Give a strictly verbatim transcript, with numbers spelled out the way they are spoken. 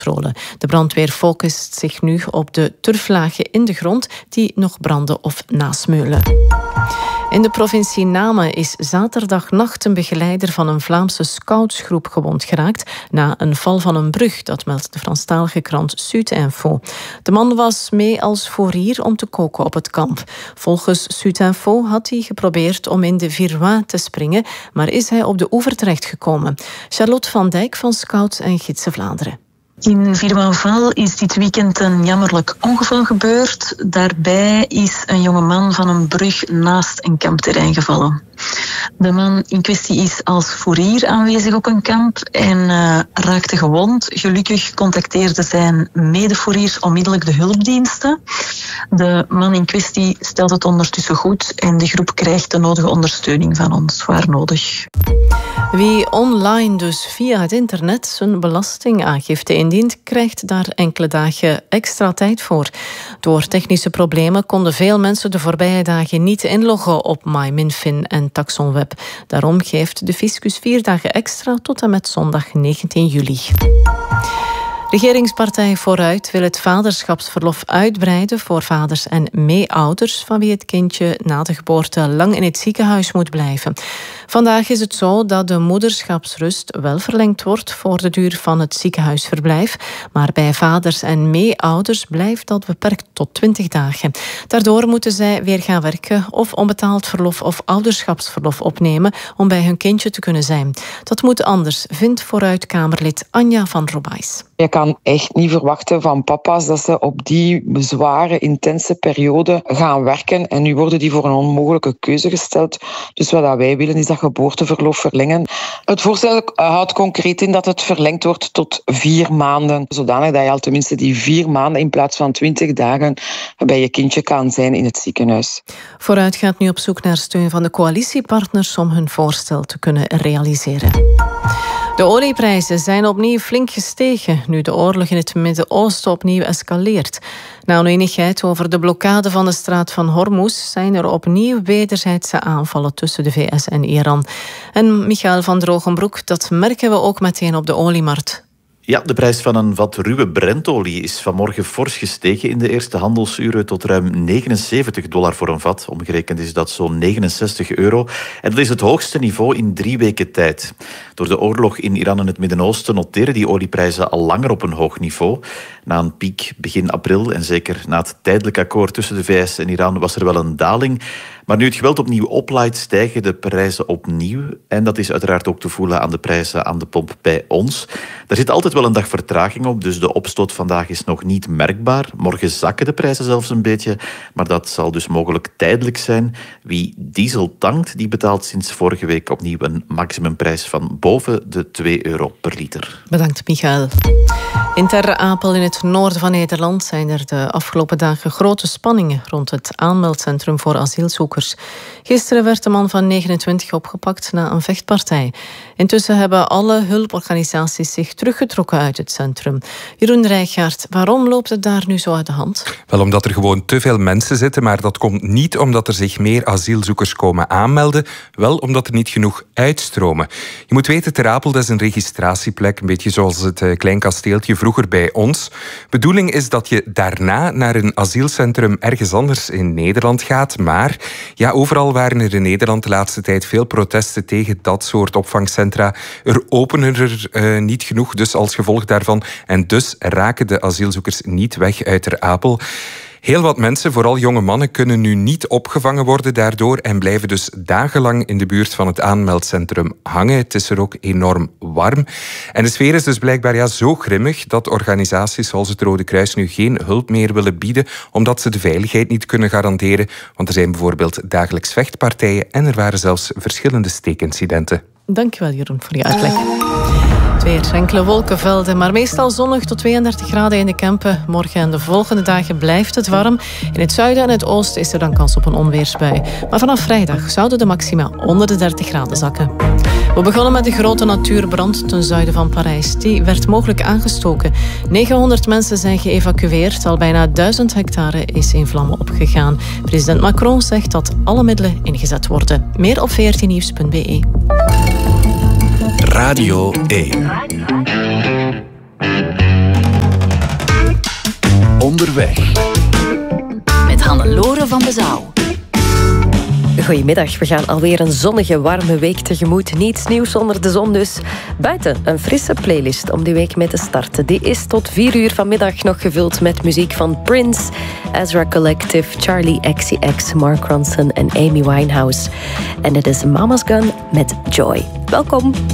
De brandweer focust zich nu op de turflagen in de grond die nog branden of nasmeulen. In de provincie Namen is zaterdagnacht een begeleider van een Vlaamse scoutsgroep gewond geraakt na een val van een brug, dat meldt de Franstalige krant Sud-Info. De man was mee als fourier om te koken op het kamp. Volgens Sud-Info had hij geprobeerd om in de Virois te springen, maar is hij op de oever terechtgekomen. Charlotte van Dijk van Scouts en Gidsen Vlaanderen. In Virois-Val is dit weekend een jammerlijk ongeval gebeurd. Daarbij is een jongeman van een brug naast een kampterrein gevallen. De man in kwestie is als fourier aanwezig op een kamp en uh, raakte gewond. Gelukkig contacteerde zijn medefouriers onmiddellijk de hulpdiensten. De man in kwestie stelt het ondertussen goed en de groep krijgt de nodige ondersteuning van ons, waar nodig. Wie online, dus via het internet, zijn belastingaangifte indient, krijgt daar enkele dagen extra tijd voor. Door technische problemen konden veel mensen de voorbije dagen niet inloggen op MyMinFin en TaxonWeb. Daarom geeft de fiscus vier dagen extra tot en met zondag negentien juli. Regeringspartij Vooruit wil het vaderschapsverlof uitbreiden voor vaders en meeouders van wie het kindje na de geboorte lang in het ziekenhuis moet blijven. Vandaag is het zo dat de moederschapsrust wel verlengd wordt voor de duur van het ziekenhuisverblijf, maar bij vaders en meeouders blijft dat beperkt tot twintig dagen. Daardoor moeten zij weer gaan werken of onbetaald verlof of ouderschapsverlof opnemen om bij hun kindje te kunnen zijn. Dat moet anders, vindt Vooruit-Kamerlid Anja van Robais. Je kan echt niet verwachten van papa's dat ze op die zware, intense periode gaan werken. En nu worden die voor een onmogelijke keuze gesteld. Dus wat wij willen is dat geboorteverlof verlengen. Het voorstel houdt concreet in dat het verlengd wordt tot vier maanden. Zodanig dat je al tenminste die vier maanden in plaats van twintig dagen bij je kindje kan zijn in het ziekenhuis. Vooruit gaat nu op zoek naar steun van de coalitiepartners om hun voorstel te kunnen realiseren. De olieprijzen zijn opnieuw flink gestegen nu de oorlog in het Midden-Oosten opnieuw escaleert. Na onenigheid over de blokkade van de straat van Hormuz zijn er opnieuw wederzijdse aanvallen tussen de V S en Iran. En Michael van Drogenbroek, dat merken we ook meteen op de oliemarkt. Ja, de prijs van een vat ruwe Brentolie is vanmorgen fors gestegen in de eerste handelsuren tot ruim negenenzeventig dollar voor een vat. Omgerekend is dat zo'n negenenzestig euro. En dat is het hoogste niveau in drie weken tijd. Door de oorlog in Iran en het Midden-Oosten noteren die olieprijzen al langer op een hoog niveau. Na een piek begin april en zeker na het tijdelijk akkoord tussen de V S en Iran was er wel een daling. Maar nu het geweld opnieuw oplaait, stijgen de prijzen opnieuw. En dat is uiteraard ook te voelen aan de prijzen aan de pomp bij ons. Daar zit altijd wel een dag vertraging op, dus de opstoot vandaag is nog niet merkbaar. Morgen zakken de prijzen zelfs een beetje, maar dat zal dus mogelijk tijdelijk zijn. Wie diesel tankt, die betaalt sinds vorige week opnieuw een maximumprijs van boven de twee euro per liter. Bedankt, Michael. In Ter Apel in het noorden van Nederland zijn er de afgelopen dagen grote spanningen rond het aanmeldcentrum voor asielzoekers. Gisteren werd de man van negenentwintig opgepakt na een vechtpartij. Intussen hebben alle hulporganisaties zich teruggetrokken uit het centrum. Jeroen Rijgaard, waarom loopt het daar nu zo uit de hand? Wel omdat er gewoon te veel mensen zitten, maar dat komt niet omdat er zich meer asielzoekers komen aanmelden, wel omdat er niet genoeg uitstromen. Je moet weten, Ter Apel dat is een registratieplek, een beetje zoals het uh, klein kasteeltje vroeger bij ons. Bedoeling is dat je daarna naar een asielcentrum ergens anders in Nederland gaat, maar ja, overal waren er in Nederland de laatste tijd veel protesten tegen dat soort opvangcentra. Er openen er uh, niet genoeg, dus als gevolg daarvan. En dus raken de asielzoekers niet weg uit Ter Apel. Heel wat mensen, vooral jonge mannen, kunnen nu niet opgevangen worden daardoor en blijven dus dagenlang in de buurt van het aanmeldcentrum hangen. Het is er ook enorm warm. En de sfeer is dus blijkbaar ja, zo grimmig dat organisaties zoals het Rode Kruis nu geen hulp meer willen bieden, omdat ze de veiligheid niet kunnen garanderen. Want er zijn bijvoorbeeld dagelijks vechtpartijen en er waren zelfs verschillende steekincidenten. Dankjewel, Jeroen, voor je uitleg. Het weer, enkele wolkenvelden, maar meestal zonnig tot tweeëndertig graden in de Kempen. Morgen en de volgende dagen blijft het warm. In het zuiden en het oosten is er dan kans op een onweersbui. Maar vanaf vrijdag zouden de maxima onder de dertig graden zakken. We begonnen met de grote natuurbrand ten zuiden van Parijs. Die werd mogelijk aangestoken. negenhonderd mensen zijn geëvacueerd. Al bijna duizend hectare is in vlammen opgegaan. President Macron zegt dat alle middelen ingezet worden. Meer op veertien nieuws punt b e. Radio één. onderweg. Met Hannelore van de Zouw. Goedemiddag, we gaan alweer een zonnige, warme week tegemoet. Niets nieuws onder de zon dus. Buiten een frisse playlist om die week mee te starten. Die is tot vier uur vanmiddag nog gevuld met muziek van Prince, Ezra Collective, Charlie X C X, Mark Ronson en Amy Winehouse. En het is Mama's Gun met Joy. Welkom.